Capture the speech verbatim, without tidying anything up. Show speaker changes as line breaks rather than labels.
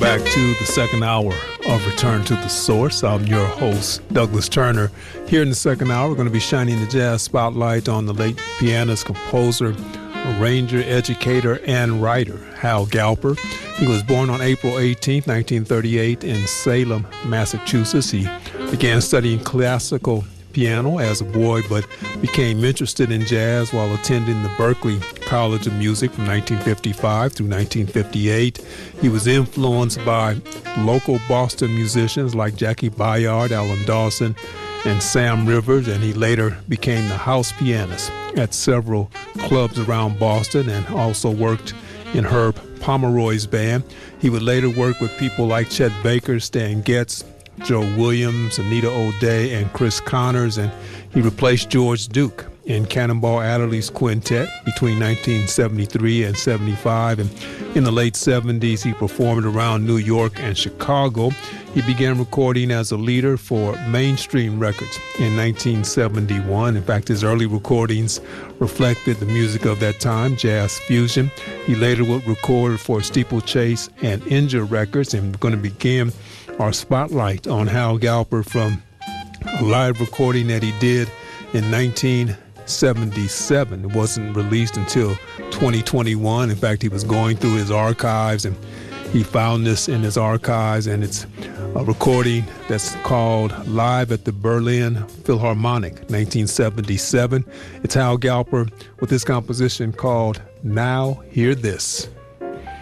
back to the second hour of Return to the Source. I'm your host, Douglas Turner. Here in the second hour, we're going to be shining the jazz spotlight on the late pianist, composer, arranger, educator, and writer, Hal Galper. He was born on April eighteenth, nineteen thirty-eight in Salem, Massachusetts. He began studying classical piano as a boy, but became interested in jazz while attending the Berklee College of Music from nineteen fifty-five through nineteen fifty-eight. He was influenced by local Boston musicians like Jackie Bayard, Alan Dawson, and Sam Rivers, and he later became the house pianist at several clubs around Boston and also worked in Herb Pomeroy's band. He would later work with people like Chet Baker, Stan Getz, Joe Williams, Anita O'Day, and Chris Connors, and he replaced George Duke in Cannonball Adderley's quintet between nineteen seventy-three and seventy-five, and in the late seventies he performed around New York and Chicago. He began recording as a leader for Mainstream Records in nineteen seventy-one. In fact, his early recordings reflected the music of that time, jazz fusion. He later would record for Steeplechase and Inja Records, and we're going to begin our spotlight on Hal Galper from a live recording that he did in nineteen seventy-seven. It wasn't released until twenty twenty-one. In fact, he was going through his archives and he found this in his archives, and it's a recording that's called Live at the Berlin Philharmonic, nineteen seventy-seven. It's Hal Galper with this composition called Now Hear This.